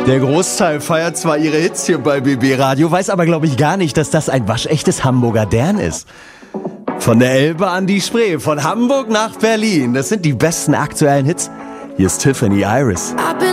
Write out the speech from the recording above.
Der Großteil feiert zwar ihre Hits hier bei BB Radio, weiß aber, glaube ich, gar nicht, dass das ein waschechtes Hamburger Dern ist. Von der Elbe an die Spree, von Hamburg nach Berlin. Das sind die besten aktuellen Hits. Hier ist Tiffany Iris. I've been